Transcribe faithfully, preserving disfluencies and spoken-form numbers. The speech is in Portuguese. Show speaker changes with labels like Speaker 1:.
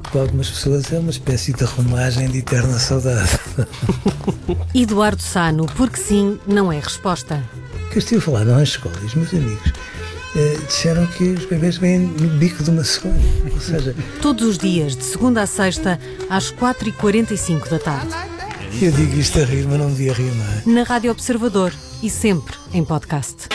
Speaker 1: para algumas pessoas é uma espécie de romagem de eterna saudade.
Speaker 2: Eduardo Sá, no Porque Sim, não é resposta.
Speaker 1: Que eu estive a falar nas escolas, os meus amigos eh, disseram que os bebês vêm no bico de uma cegonha. Ou seja,
Speaker 2: Todos os dias, de segunda a sexta, às quatro e quarenta e cinco da tarde.
Speaker 1: eu digo isto a rir, mas não devia rir, não é?
Speaker 2: Na Rádio Observador e sempre em podcast.